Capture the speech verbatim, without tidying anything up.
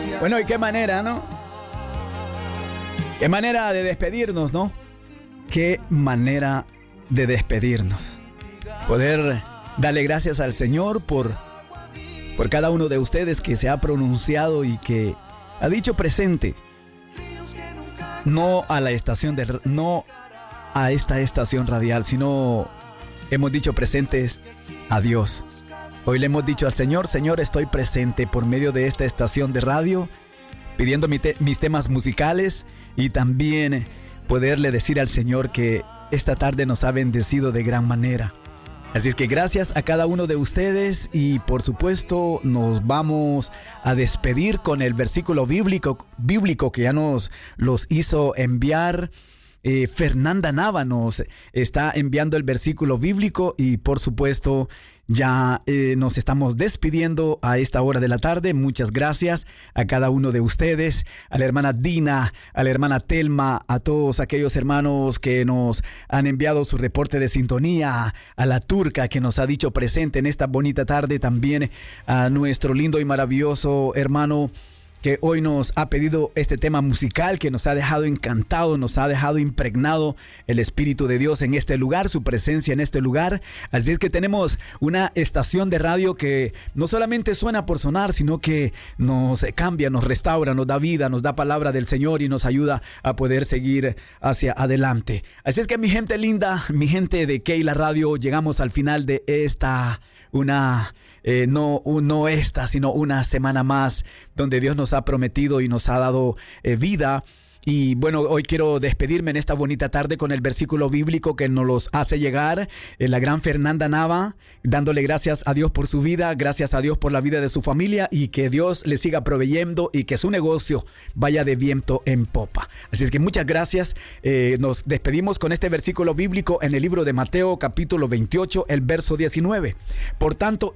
Bueno, y qué manera, ¿no? Qué manera de despedirnos, ¿no? Qué manera de despedirnos. Poder darle gracias al Señor por, por cada uno de ustedes que se ha pronunciado y que ha dicho presente. No a la estación de, no a esta estación radial, sino hemos dicho presentes a Dios. Hoy le hemos dicho al Señor: Señor, estoy presente por medio de esta estación de radio, pidiendo mi te- mis temas musicales, y también poderle decir al Señor que esta tarde nos ha bendecido de gran manera. Así es que gracias a cada uno de ustedes, y por supuesto nos vamos a despedir con el versículo bíblico, bíblico que ya nos los hizo enviar. Eh, Fernanda Nava nos está enviando el versículo bíblico, y por supuesto ya eh, nos estamos despidiendo a esta hora de la tarde. Muchas gracias a cada uno de ustedes, a la hermana Dina, a la hermana Telma, a todos aquellos hermanos que nos han enviado su reporte de sintonía, a la turca que nos ha dicho presente en esta bonita tarde, también a nuestro lindo y maravilloso hermano que hoy nos ha pedido este tema musical que nos ha dejado encantado, nos ha dejado impregnado el Espíritu de Dios en este lugar, su presencia en este lugar. Así es que tenemos una estación de radio que no solamente suena por sonar, sino que nos cambia, nos restaura, nos da vida, nos da palabra del Señor y nos ayuda a poder seguir hacia adelante. Así es que mi gente linda, mi gente de Keila Radio, llegamos al final de esta, una... Eh, no, no esta, sino una semana más donde Dios nos ha prometido y nos ha dado eh, vida. Y bueno, hoy quiero despedirme en esta bonita tarde con el versículo bíblico que nos los hace llegar eh, la gran Fernanda Nava, dándole gracias a Dios por su vida, gracias a Dios por la vida de su familia, y que Dios le siga proveyendo y que su negocio vaya de viento en popa. Así es que muchas gracias. Eh, nos despedimos con este versículo bíblico en el libro de Mateo, capítulo veintiocho, el verso diecinueve. Por tanto,